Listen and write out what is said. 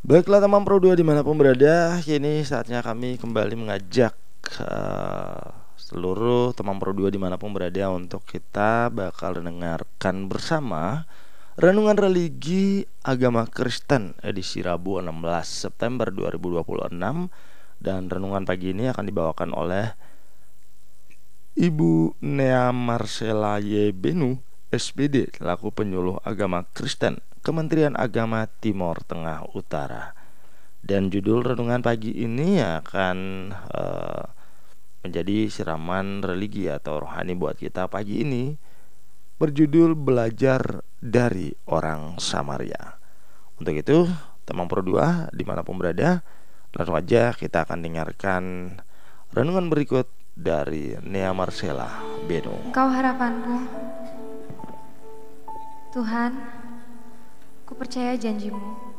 Baiklah teman Pro 2 dimanapun berada, kini saatnya kami kembali mengajak seluruh teman Pro 2 dimanapun berada untuk kita bakal mendengarkan bersama Renungan Religi Agama Kristen edisi Rabu 16 September 2026. Dan renungan pagi ini akan dibawakan oleh Ibu Nea Marcela Yebenu SPD selaku penyuluh agama Kristen Kementerian Agama Timor Tengah Utara. Dan judul renungan pagi ini akan menjadi siraman religi atau rohani buat kita pagi ini, berjudul Belajar dari Orang Samaria. Untuk itu teman Pro 2 dimanapun berada, langsung aja kita akan dengarkan renungan berikut dari Nea Marcela Beno. Engkau harapanku, Tuhan, ku percaya janjimu.